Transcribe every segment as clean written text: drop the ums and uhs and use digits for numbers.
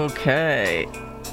Okay.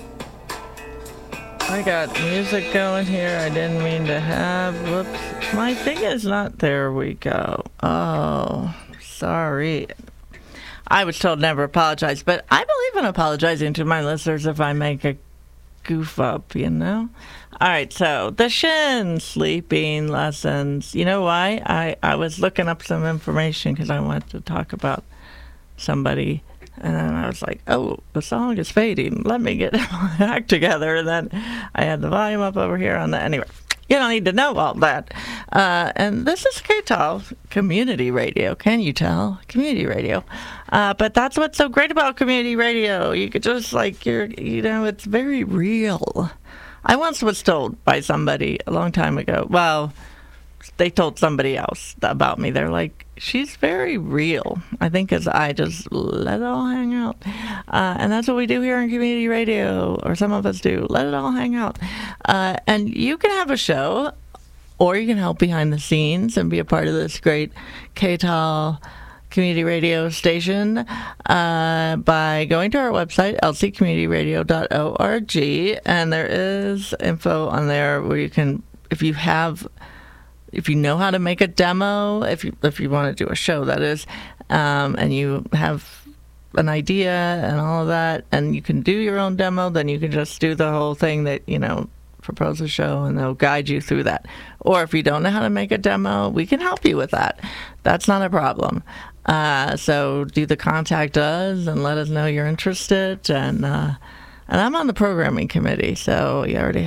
I got music going here I didn't mean to have. Whoops. My thing is not. There we go. Oh, sorry. I was told never apologize, but I believe in apologizing to my listeners if I make a goof up, you know? All right, so the Shin sleeping lessons. You know why? I was looking up some information because I wanted to talk about somebody. And then I was like, oh, the song is fading. Let me get my act together. And then I had the volume up over here on the... Anyway, you don't need to know all that. And this is KTAL, community radio. Can you tell? Community radio. But that's what's so great about community radio. You could just it's very real. I once was told by somebody a long time ago, well, they told somebody else about me. They're like, she's very real. I think as I just let it all hang out. And that's what we do here on community radio, or some of us do. Let it all hang out. And you can have a show, or you can help behind the scenes and be a part of this great KTAL community radio station by going to our website, lccommunityradio.org. And there is info on there where you can, if you know how to make a demo, if you want to do a show, that is, and you have an idea and all of that, and you can do your own demo, then you can just do the whole thing that, propose a show, and they'll guide you through that. Or if you don't know how to make a demo, we can help you with that. That's not a problem. So do the contact us and let us know you're interested. And I'm on the programming committee, so you already